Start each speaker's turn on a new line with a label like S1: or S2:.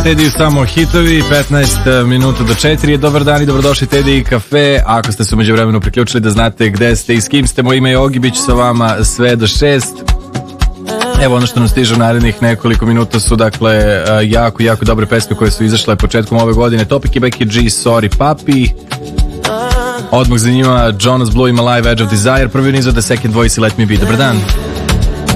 S1: Teddy samo hitovi, 15 minuta do 4. Dobar dan i dobrodošli Teddy kafe. Ako ste se umeđu vremenu priključili da znate gde ste i s kim ste, moje ime je Ogi, bit ću sa vama sve do 6. Evo ono što nam stiže u narednih nekoliko minuta su dakle jako dobre pesme koje su izašle početkom ove godine. Topic je Becky G, Sorry Papi. Odmah za njima Jonas Blue ima Live Edge of Desire. Prvi niz od The Second Voice i Let Me Be. Dobar dan.